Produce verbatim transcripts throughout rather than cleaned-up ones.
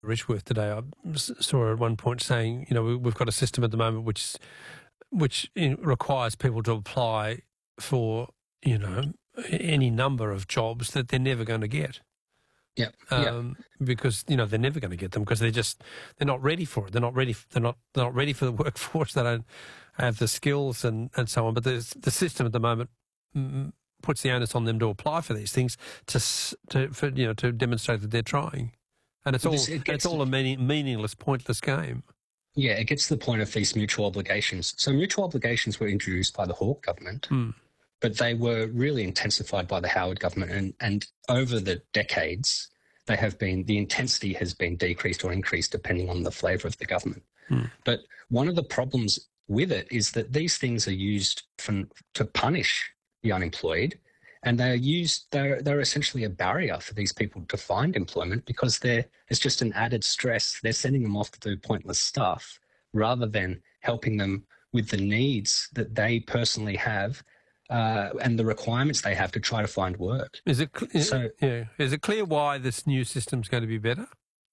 Richworth today, I saw at one point saying, you know, we've got a system at the moment which which requires people to apply for, you know, any number of jobs that they're never going to get. Yeah, um, yeah. Because you know they're never going to get them because they're just they're not ready for it. They're not ready. They're not they're not ready for the workforce. They don't have the skills and, and so on. But there's, the system at the moment mm, puts the onus on them to apply for these things to to for, you know to demonstrate that they're trying. And it's all this, it it's all a meaning, meaningless, pointless game. Yeah, it gets to the point of these mutual obligations. So mutual obligations were introduced by the Hawke government, mm. but they were really intensified by the Howard government. And, and over the decades, they have been the intensity has been decreased or increased depending on the flavour of the government. Mm. But one of the problems with it is that these things are used for, to punish the unemployed. And they're used, they're, they're essentially a barrier for these people to find employment because they're, it's just an added stress. They're sending them off to do pointless stuff rather than helping them with the needs that they personally have uh, and the requirements they have to try to find work. Is it, is, so, yeah. Is it clear why this new system's going to be better?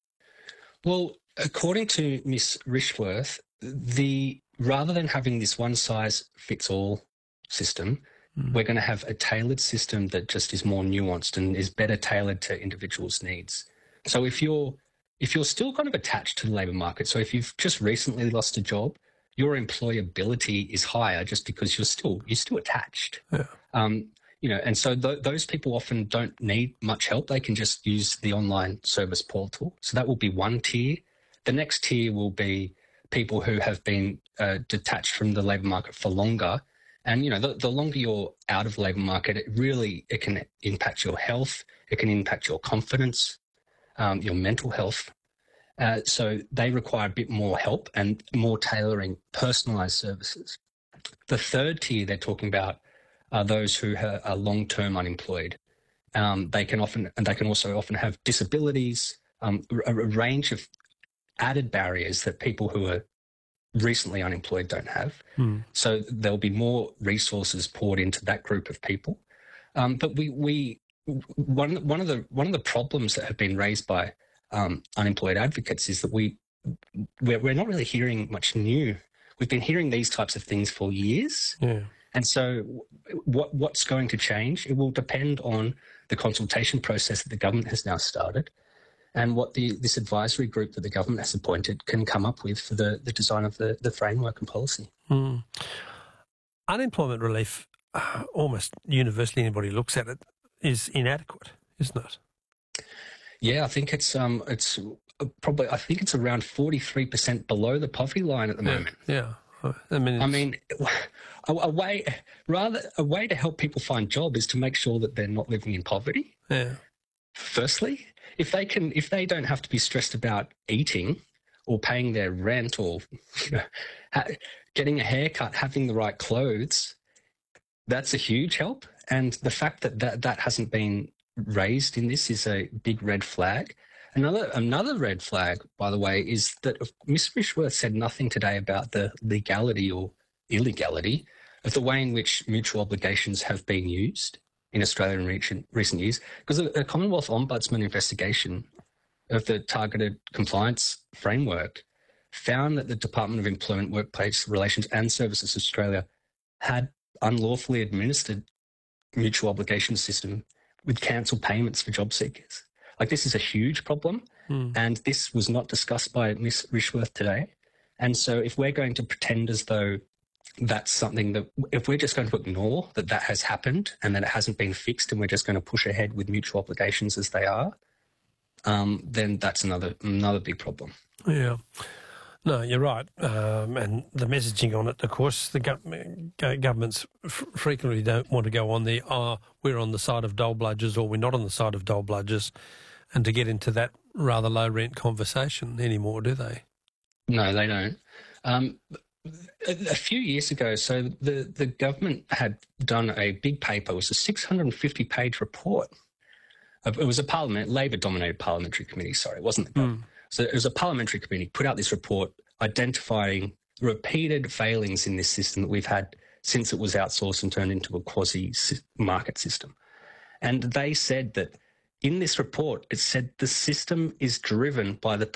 Well, according to Miss Richworth, the rather than having this one-size-fits-all system, we're going to have a tailored system that just is more nuanced and is better tailored to individuals' needs. So if you're if you're still kind of attached to the labour market, so if you've just recently lost a job, your employability is higher just because you're still you're still attached. Yeah. Um, you know, and so th- those people often don't need much help. They can just use the online service portal. So that will be one tier. The next tier will be people who have been uh, detached from the labour market for longer. And, you know, the, the longer you're out of the labour market, it really, it can impact your health. It can impact your confidence, um, your mental health. Uh, so they require a bit more help and more tailoring, personalised services. The third tier they're talking about are those who ha- are long-term unemployed. Um, they can often, and they can also often have disabilities, um, a, a range of added barriers that people who are recently unemployed don't have. Hmm. So there'll be more resources poured into that group of people. Um, but we, we one, one of the one of the problems that have been raised by um, unemployed advocates is that we we're, we're not really hearing much new. We've been hearing these types of things for years. Yeah. And so what what's going to change? It will depend on the consultation process that the government has now started and what the this advisory group that the government has appointed can come up with for the, the design of the, the framework and policy. Mm. Unemployment relief, uh, almost universally anybody looks at it, is inadequate, isn't it? Yeah, I think it's um it's probably I think it's around forty-three percent below the poverty line at the yeah, moment. Yeah. I mean, I mean, a, a way rather a way to help people find job is to make sure that they're not living in poverty. Yeah. Firstly, if they can, if they don't have to be stressed about eating or paying their rent or you know, ha- getting a haircut, having the right clothes, that's a huge help. And the fact that that, that hasn't been raised in this is a big red flag. Another another red flag, by the way, is that Miz Richworth said nothing today about the legality or illegality of the way in which mutual obligations have been used in Australia in recent, recent years. Because a, a Commonwealth Ombudsman investigation of the targeted compliance framework found that the Department of Employment, Workplace Relations and Services Australia had unlawfully administered mutual obligation system with cancelled payments for job seekers. Like, this is a huge problem, mm. and this was not discussed by Miz Richworth today. And so if we're going to pretend as though that's something that, if we're just going to ignore that that has happened and that it hasn't been fixed and we're just going to push ahead with mutual obligations as they are, um, then that's another another big problem. Yeah. No, you're right. Um, and the messaging on it, of course, the gov- governments f- frequently don't want to go on the, oh, we're on the side of dole bludgers or we're not on the side of dole bludgers, and to get into that rather low-rent conversation anymore, do they? No, they don't. Um, a, a few years ago, so the, the government had done a big paper. It was a six hundred fifty page report. It was a parliament, Labor-dominated parliamentary committee, sorry, it wasn't the government. Mm. So it was a parliamentary committee put out this report identifying repeated failings in this system that we've had since it was outsourced and turned into a quasi-market system. And they said that in this report, it said the system is driven by the